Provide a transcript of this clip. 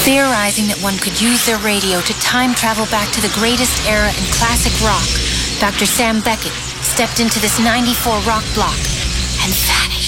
Theorizing that one could use their radio to time travel back to the greatest era in classic rock, Dr. Sam Beckett stepped into this 94 rock block and vanished.